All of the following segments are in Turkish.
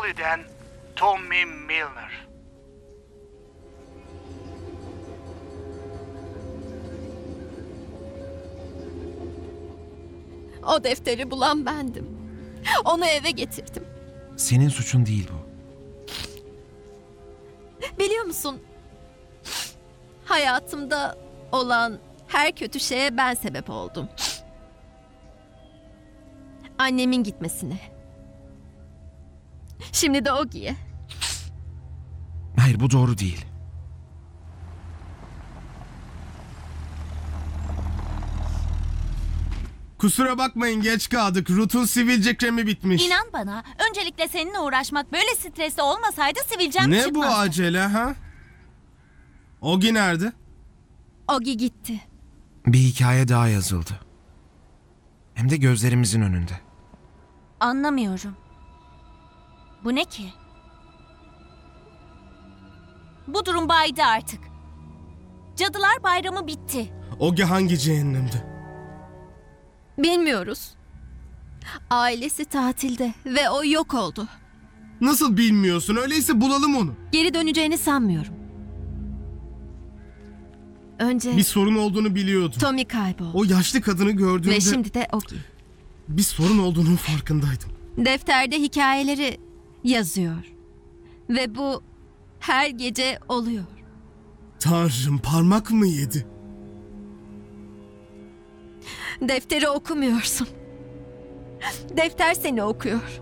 Molly'den Tommy Milner. O defteri bulan bendim. Onu eve getirdim. Senin suçun değil bu. Biliyor musun? Hayatımda olan her kötü şeye ben sebep oldum. Annemin gitmesine. Şimdi de Ogi'ye. Hayır, bu doğru değil. Kusura bakmayın, geç kaldık. Ruth'un sivilce kremi bitmiş. İnan bana, öncelikle seninle uğraşmak böyle stresli olmasaydı sivilcem Ne çıkmazdı. bu acele ha? Ogi nerede? Ogi gitti. Bir hikaye daha yazıldı. Hem de gözlerimizin önünde. Anlamıyorum. Bu ne ki? Bu durum baydı artık. Cadılar Bayramı bitti. Ogi hangi cehennemde? Bilmiyoruz. Ailesi tatilde ve o yok oldu. Nasıl bilmiyorsun? Öyleyse bulalım onu. Geri döneceğini sanmıyorum. Önce Bir sorun olduğunu biliyordum. Tommy kayboldu. O yaşlı kadını gördüğümde Ve şimdi de Ogi. bir sorun olduğunun farkındaydım. Defterde hikayeleri yazıyor. Ve bu her gece oluyor. Tanrım, parmak mı yedi? Defteri okumuyorsun. Defter seni okuyor.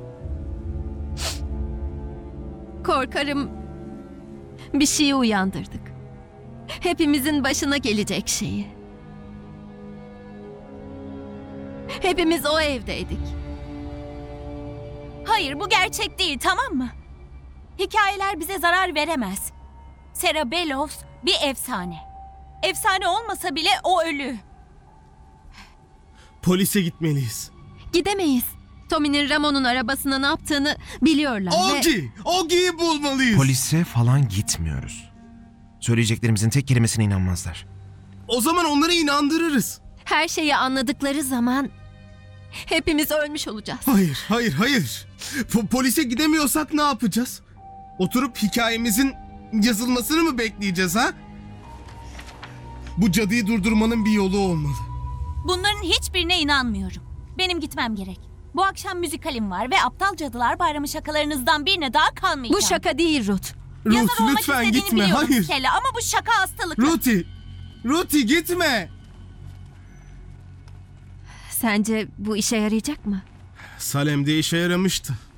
Korkarım bir şeyi uyandırdık. Hepimizin başına gelecek şeyi. Hepimiz o evdeydik. Hayır, bu gerçek değil, tamam mı? Hikayeler bize zarar veremez. Sarah Bellows bir efsane. Efsane olmasa bile o ölü. Polise gitmeliyiz. Gidemeyiz. Tommy'nin Ramon'un arabasına ne yaptığını biliyorlar ve... Ogi! Ogi'yi bulmalıyız. Polise falan gitmiyoruz. Söyleyeceklerimizin tek kelimesine inanmazlar. O zaman onları inandırırız. Her şeyi anladıkları zaman hepimiz ölmüş olacağız. Hayır, hayır, hayır. Polise gidemiyorsak ne yapacağız? Oturup hikayemizin yazılmasını mı bekleyeceğiz ha? Bu cadıyı durdurmanın bir yolu olmalı. Bunların hiçbirine inanmıyorum. Benim gitmem gerek. Bu akşam müzikalim var ve Aptal Cadılar Bayramı şakalarınızdan birine daha kalmayacağım. Bu şaka değil Ruth. Yazar Ruth, olmak lütfen istediğini gitme. biliyorum Hayır. Stella, ama bu şaka hastalıklı. Ruthie gitme. Sence bu işe yarayacak mı? Salem'de işe yaramıştı.